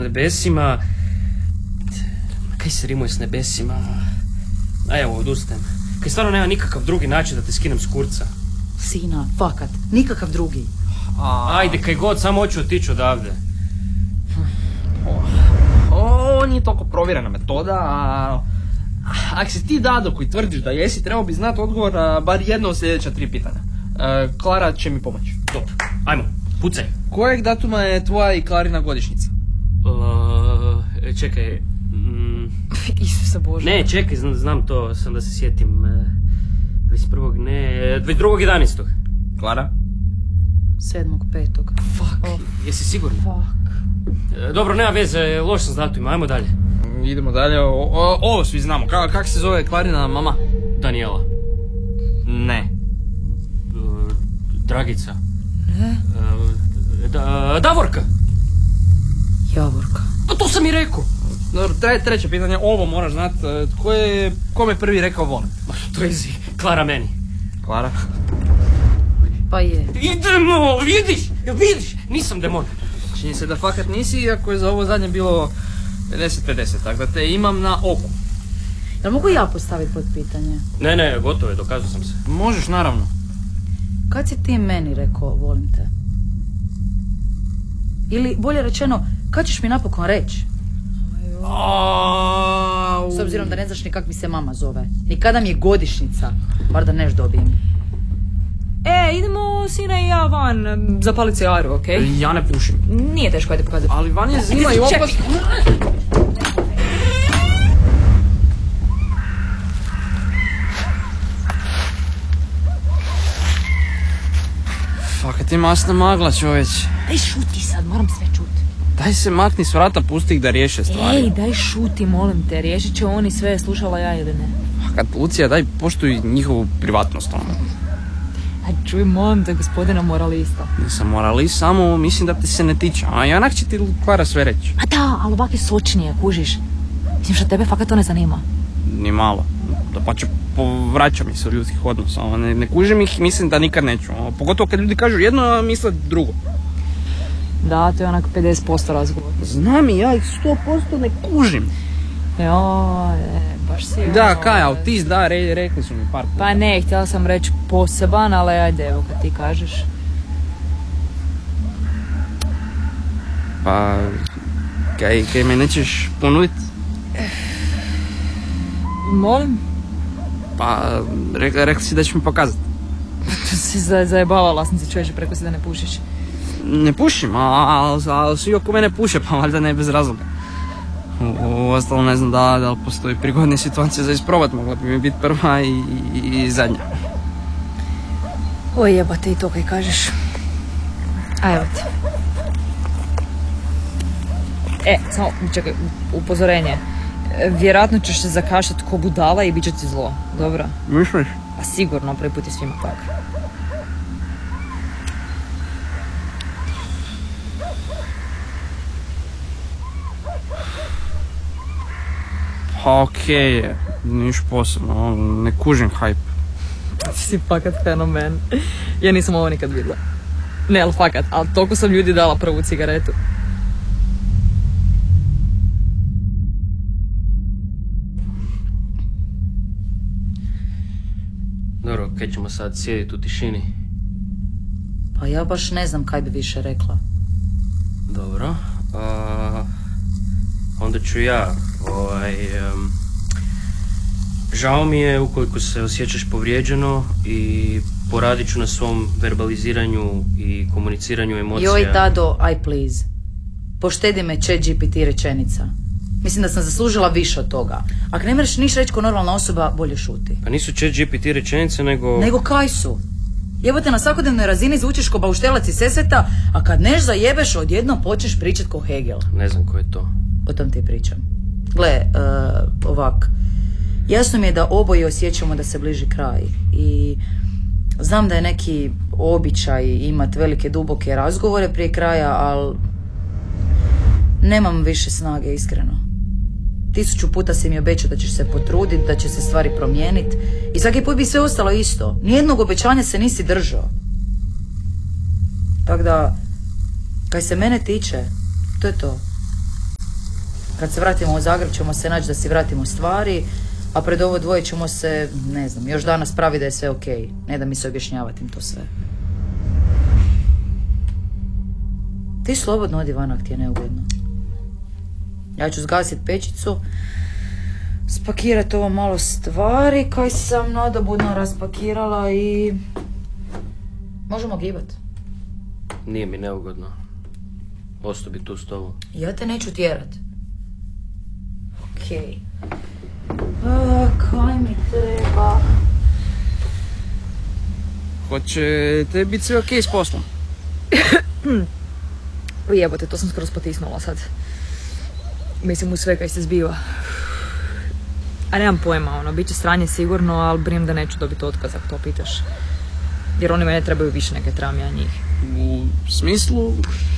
nebesima... Kaj se rimuje s nebesima? A evo, odustajem. Kaj stvarno nema nikakav drugi način da te skinem s kurca. Sina, fakat, nikakav drugi. Ajde, kaj god, samo hoću otići odavde. Ovo nije toliko provjerena metoda, a... Ako si ti Dado koji tvrdiš da jesi, trebao bi znati odgovor na bar jedno od sljedeća 3 pitanja. Klara će mi pomoći. Dobro, ajmo, pucaj. Kojeg datuma je tvoja i Klarina godišnjica? Čekaj... Isuse Bože. Ne, čekaj, znam to, sam da se sjetim. 21. ne... 22.11. Klara? 7.5. Fuck, jesi sigurno? Fuck. Dobro, nema veze, loš sam s datumima, ajmo dalje. Idemo dalje, ovo svi znamo. Kako se zove Klarina mama? Daniela. Ne. Dragica. Ne? Davorka. Javorka. Pa to sam i rekao. Dobro, treće pitanje, ovo moraš znat. Kome je prvi rekao volim? To je easy. Klara meni. Klara? Pa je. Idemo, vidiš, nisam demon. Čini se da fakat nisi, iako je za ovo zadnje bilo 50-50, tako da te imam na oku. Jel mogu ja postaviti pod pitanje? Ne, gotovo je, dokazao sam se. Možeš, naravno. Kad si ti meni rekao volim te? Ili, bolje rečeno, kad ćeš mi napokon reći? S obzirom da ne znaš ni kak mi se mama zove. Ni kada mi je godišnjica. Bar da neš dobijem. Idemo sine i ja van zapalit cigaru, okej? Ja ne pušim. Nije teško, ajde pokazati. Ali van je zima i opasno. Fakat je masna magla, čovječ. Daj šuti sad, moram sve čuti. Daj se makni s vrata, pusti ih da riješe stvari. Daj šuti, molim te, riješit će oni sve, slušala ja ili ne. Fakat, Lucija, daj poštuj njihovu privatnost, Čuj, molim te, gospodina moralista. Nisam moralist, samo mislim da ti se ne tiče. A i onak će ti Klara sve reći. A da, ali ovak je sočnije, kužiš. Mislim što tebe fakat to ne zanima. Ni malo. Da pa će povraća mi se u ljudskih odnosa. Ne kužim ih, mislim da nikad neću. Pogotovo kad ljudi kažu jedno, a misle drugo. Da, to je onak 50% razgovor. Znam i ja ih 100% ne kužim. Baš si... Da, kaj, autist, da, rekli su mi par puta. Pa ne, htjela sam reći poseban, ali ajde, evo kad ti kažeš. Pa, kaj me nećeš ponudit? Molim? Pa, rekli si da ćeš mi pokazati. Tu si zajebavala sam si, čovječe, preko si da ne pušiš. Ne pušim, ali svi oko mene puše, pa valjda ne bez razloga. Uostalom ne znam da li postoji prigodne situacije za isprobat, mogla bi mi biti prva i zadnja. Oj jebate, i to kaj kažeš. A evo ti. Samo, čekaj, upozorenje. Vjerojatno ćeš se zakašati ko budala i bit će ti zlo, dobro? Misliš? A sigurno, prvi put je svima tako. Pa okej, niš posebno, ne kužim hype. Ti si fakat fenomen. Ja nisam ovo nikad vidjela. Ne, ali fakat, ali toliko sam ljudi dala prvu cigaretu. Dobro, kaj ćemo sad sjediti u tišini? Pa ja baš ne znam kaj bi više rekla. Dobro, onda ću ja, žao mi je ukoliko se osjećaš povrijeđeno i poradit ću na svom verbaliziranju i komuniciranju emocija. Joj, Dado, I please. Poštedi me ChatGPT rečenica. Mislim da sam zaslužila više od toga. Ako ne možeš niš reći ko normalna osoba, bolje šuti. Pa nisu ChatGPT rečenice, nego... Nego kaj su? Jebote, na svakodnevnoj razini zvučiš ko bauštelac iz Sesveta, a kad neš zajebeš, odjednom počneš pričat ko Hegel. Ne znam ko je to. O tom ti pričam. Gle, ovak. Jasno mi je da oboje osjećamo da se bliži kraj. I znam da je neki običaj imat velike duboke razgovore prije kraja, ali nemam više snage, iskreno. 1000 puta si mi obećao da ćeš se potruditi, da će se stvari promijeniti i svaki put bi sve ostalo isto. Nijednog obećanja se nisi držao. Tako da, kaj se mene tiče, to je to. Kad se vratimo u Zagreb ćemo se naći da si vratimo stvari, a pred ovo dvoje ćemo se, ne znam, još danas pravi da je sve okej. Ne da mi se objašnjavati im to sve. Ti slobodno odi van ako ti je neugodno. Ja ću zgasiti pečicu, spakirati ovo malo stvari kaj sam nadobudno raspakirala i možemo gibat. Nije mi neugodno. Ostao bi tu s tobom. Ja te neću tjerat. Okej. Kaj mi treba? Hoće te biti sve okej s poslom? Jebote, to sam skoro potisnula sad. Mislim u sve kaj se zbiva. A nemam pojma, bit će sranje sigurno, ali brinem da neću dobiti otkaz ako to pitaš. Jer oni mene trebaju više nek trebam ja njih. U smislu?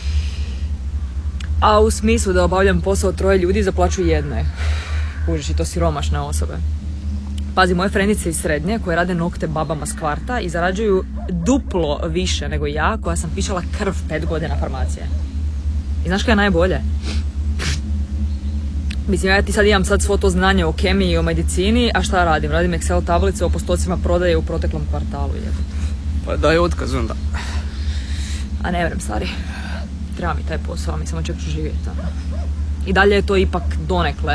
A u smislu da obavljam posao 3 ljudi za plaću jedne. Kužiš, i to siromašne osobe. Pazi, moje frendice iz srednje koje rade nokte babama s kvarta i zarađuju duplo više nego ja koja sam pišala krv 5 godina farmacije. I znaš kaj je najbolje? Mislim, ja ti sad imam svo to znanje o kemiji i o medicini, a šta radim? Radim Excel tablice o postocima prodaje u proteklom kvartalu. Pa daj otkaz onda. A ne vrem, stari. Treba mi taj posao, mislim, oček ću živjeti. I dalje je to ipak donekle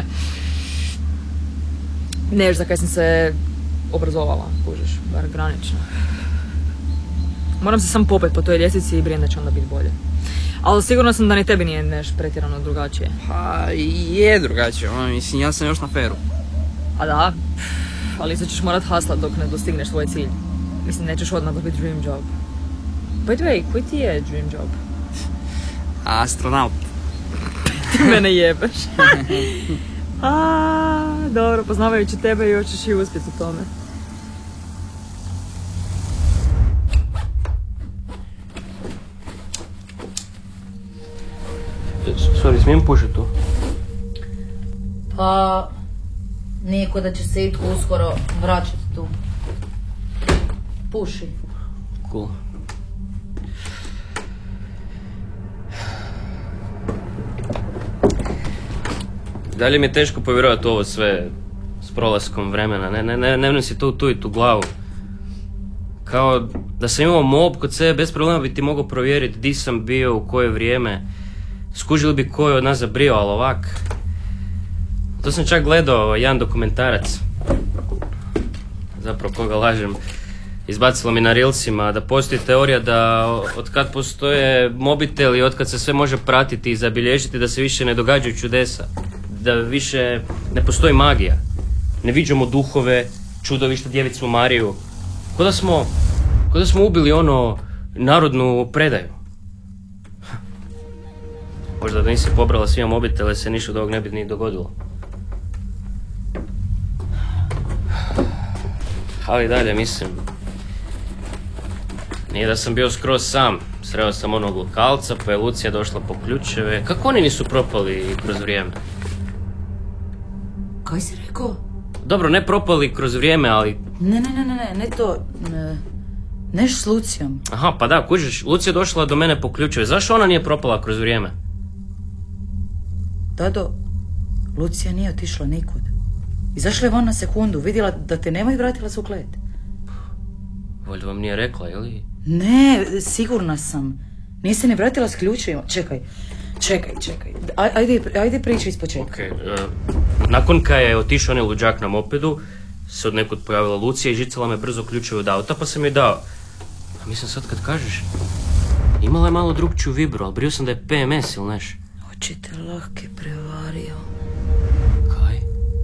nešto za kaj sam se obrazovala, kužiš, bar granično. Moram se sam popet po toj ljestvici i brijem da će onda biti bolje. Ali sigurno sam da ni tebi nije nešto pretjerano drugačije. Pa je drugačije, mislim, ja sam još na feru. A da, ali sad ćeš morat haslat dok ne dostigneš svoj cilj. Mislim, nećeš odmah dobiti dream job. By the way, koji ti je dream job? Astronaut. Ti mene jebeš. Dobro, poznavajući tebe još ćeš i uspjeti u tome. Sorry, smijem pušiti tu? Pa, nije ko da će se itko uskoro vraćati tu. Puši. Cool. Dalje mi je teško povjerovati ovo sve s prolaskom vremena. Ne nosi tu i tu glavu. Kao da sam imao mob kod sebe, bez problema bi ti mogao provjeriti di sam bio, u koje vrijeme. Skužili bi ko je od nas zabrio, ali ovak. To sam čak gledao jedan dokumentarac. Zapravo koga lažem. Izbacilo mi na Reelsima da postoji teorija da od kad postoje mobiteli, od kad se sve može pratiti i zabilježiti, da se više ne događaju čudesa. Da više ne postoji magija. Ne viđamo duhove, čudovišta, djevicu Mariju. Ko da smo ubili narodnu predaju. Možda da nisi pobrala svima mobitele, se ništa od ovog ne bi ni dogodilo. Ali dalje, mislim, nije da sam bio skroz sam. Sreo sam onog lokalca, pa je Lucija došla po ključeve. Kako oni nisu propali kroz vrijeme? Kaj si rekao? Dobro, ne propali kroz vrijeme, ali... Ne to... Neš s Lucijom. Aha, pa da, kužiš, Lucija je došla do mene po ključeve. Zašto ona nije propala kroz vrijeme? Dado, Lucija nije otišla nikud. Izašla je van na sekundu, vidjela da te nema i vratila se u klet. Valjda vam nije rekla, ili? Ne, sigurna sam. Nije se ne vratila s ključevima. Čekaj. Ajde pričaj iz početka. Nakon kad je otišao onaj luđak na mopedu, se od nekud pojavila Lucija i žicala me brzo ključeve od auta, pa sam joj dao. A mislim sad kad kažeš, imala je malo drugčiju vibru, ali brio sam da je PMS ili neš. Očite lahke prevario. Kaj?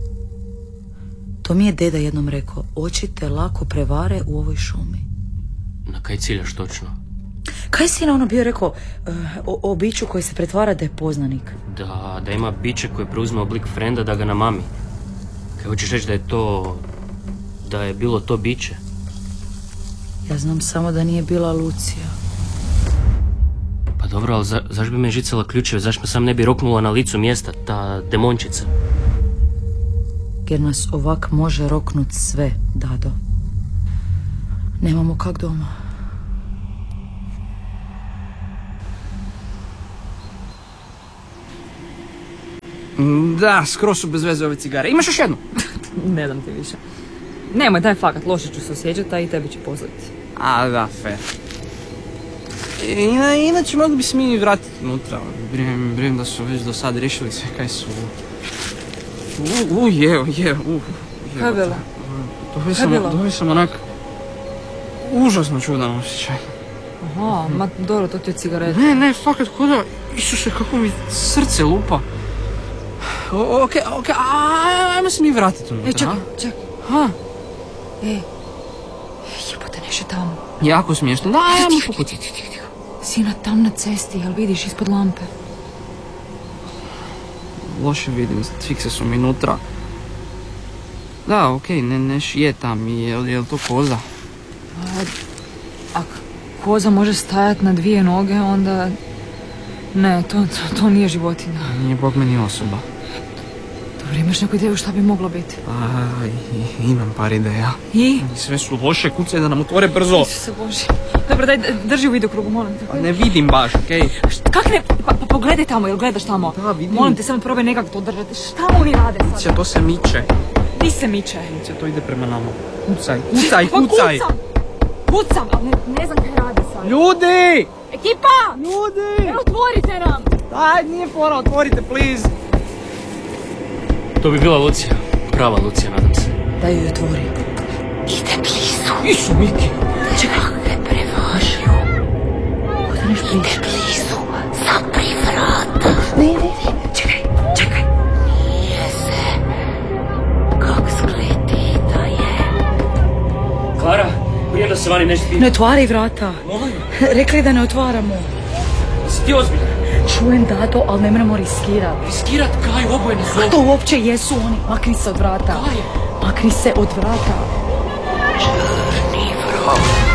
To mi je deda jednom rekao, očite lako prevare u ovoj šumi. Na kaj ciljaš točno? Kaj si na ono bio rekao o biću koji se pretvara da je poznanik? Da ima biće koje preuzme oblik frenda da ga namami. Kaj hoćeš reći da je bilo to biće? Ja znam samo da nije bila Lucija. Pa dobro, ali zašto bi me žicala ključeve? Zašto me sam ne bi roknula na licu mjesta, ta demončica? Jer nas ovak može roknut sve, Dado. Nemamo kak doma. Da, skroz su bez veze ove cigare. Imaš još jednu? Ne dam ti više. Nemoj, daj fakat, loše ću se osjećati, a i tebi će pozliti. A da, fair. Inače mogli bi se mi vratiti unutra. Brijem da su već do sad riješili sve kaj su. Kaj bilo? Dobio sam onak užasno čudan osjećaj. Aha, ma dobro, to ti je cigareta. Ne, fakat koda, Isuse, kako mi srce lupa. Okej, ajmo se mi vratiti unutra. Čekaj. Jebote, nešto tamo. Jako smiješno, da, ajmo pokucati. Sina, tam na cesti, jel vidiš ispod lampe? Loše vidim, fikse su mi unutra. Da, okej, neš je tam, jel to koza? Ako koza može stajati na dvije noge, onda... Ne, to nije životinja. Nije bog meni osoba. Dobro, imaš neku ideju šta bi moglo biti? Imam par ideja. I? Sve su loše, kucaj da nam otvore brzo. Isuse Bože. Dobro, daj, drži u vidokrugu, molim te. Pa ne vidim baš, okej. Kak ne? Pa pogledaj tamo, jel gledaš tamo? Da, vidim. Molim te, samo probaj nekako to držati. Šta oni rade sad? Iće, to se miče. Di se miče? Iće, to ide prema nama. Kucaj. Kucam, ali ne znam kaj rade sad. Ljudi! Ekipa! Ljudi! Evo, otvorite nam! Daj, nije fora, otvorite, please. To bi bila Lucija. Prava Lucija, nadam se. Daj joj otvori. Ide blizu. Isu, Miki. Čekaj, ne prevažu. Ostaneš blizu. Ide blizu, zapri vrata. Ne. Čekaj. Nije se. Kak skleti da je. Klara, prije da se vani nešto ti... Ne otvaraj vrata. Molim? Rekli da ne otvaramo. Si ti ozbiljno? Čujem dato, ali ne moramo riskirati. Riskirat kaj, oboje ne zovu. To uopće jesu oni. Makni se od vrata. Kaj? Makni se od vrata. Črni vrata.